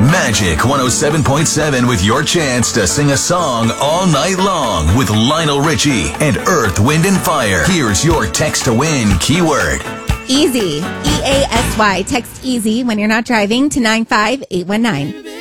Magic 107.7 with your chance to sing a song all night long with Lionel Richie and Earth, Wind and Fire. Here's your text to win keyword. Easy. EASY. Text EASY when you're not driving to 95819.